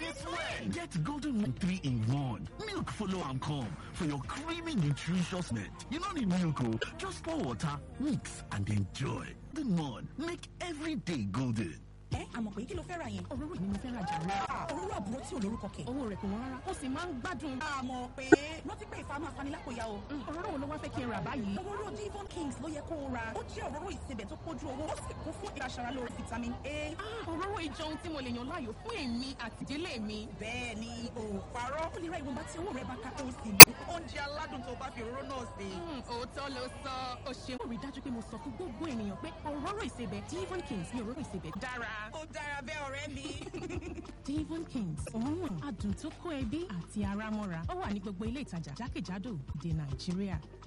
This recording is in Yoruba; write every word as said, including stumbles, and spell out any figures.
taste well. Get Golden Moon three in one. Milk follow and come for your creamy, nutritious milk. You don't need milk, oh. Just pour water, mix, and enjoy. Good morning. Make every day golden. ẹ àmọ̀ pé kí ló fẹ́ ra yẹn. òróró ni mo fẹ́ ra jàre. òróró àbúrò tí olórúkọ kẹ̀. owó rẹ̀ kò wọ́n rárá ó sì máa ń gbádùn. àmọ̀ pé rántí pé ìfà máa fani lápòyà o. òróró wo ló wá fẹ́ kí n rà báyìí. òróró Devon Kings ló yẹ kó o ra. ó jẹ́ òróró ìsebẹ̀ tó pójú owó ó sì kún fún ìraṣara lórí vitamin A. òróró ìjọ ohun tí mo lè yàn láàyò fún èmi àti ìdílé mi. bẹ́ẹ̀ ni o parọ́. ó lè ra ìwọ̀nba tí owó rẹ̀ bá ká ó sì ní oúnjẹ aládùn tó bá fi òróró náà sè. òótọ́ ló sọ ó ṣe ó rí dájú pé mo sọ fún gbogbo ènìyàn pé òróró ìsebẹ̀ Devon Kings ní òróró ìsebẹ̀ dára. ó dára bẹ́ẹ̀ ọ̀rẹ́ mi. Devon Kings òórùn adùn tó kó ẹbí àti ara mọ́ra ó wà ní gbogbo ilé ìtajà jákèjádò dé Nàìjíríà.